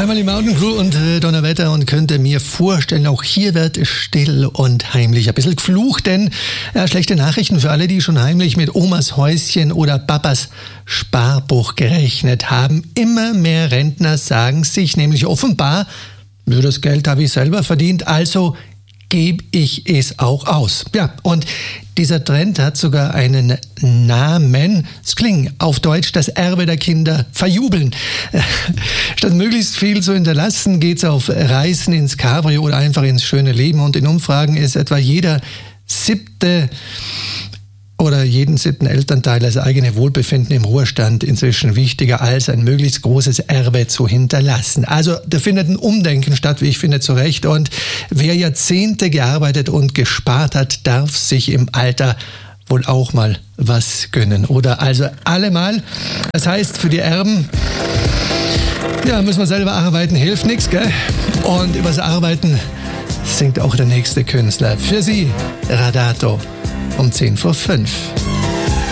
Family Mountain Crew und Donnerwetter und könnte mir vorstellen, auch hier wird es still und heimlich ein bisschen geflucht, denn schlechte Nachrichten für alle, die schon heimlich mit Omas Häuschen oder Papas Sparbuch gerechnet haben. Immer mehr Rentner sagen sich nämlich offenbar, das Geld habe ich selber verdient, also gebe ich es auch aus. Ja, und dieser Trend hat sogar einen Namen. Es klingt auf Deutsch das Erbe der Kinder verjubeln. Statt möglichst viel zu hinterlassen, geht es auf Reisen ins Cabrio oder einfach ins schöne Leben. Und in Umfragen ist etwa jeden siebten Elternteil das eigene Wohlbefinden im Ruhestand inzwischen wichtiger als ein möglichst großes Erbe zu hinterlassen. Also da findet ein Umdenken statt, wie ich finde, zu Recht. Und wer Jahrzehnte gearbeitet und gespart hat, darf sich im Alter wohl auch mal was gönnen. Oder also allemal. Das heißt, für die Erben, ja, müssen wir selber arbeiten, hilft nichts, gell? Und übers Arbeiten singt auch der nächste Künstler. Für Sie, Radato. Um 4:10.